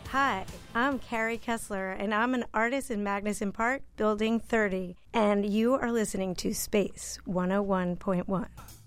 Hi, I'm Carrie Kessler, and I'm an artist in Magnuson Park, Building 30, and you are listening to Space 101.1.